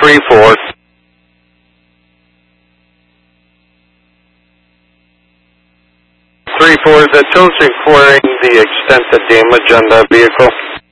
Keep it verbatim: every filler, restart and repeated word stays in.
three four. three four, the tow's requiring the extensive damage on the vehicle.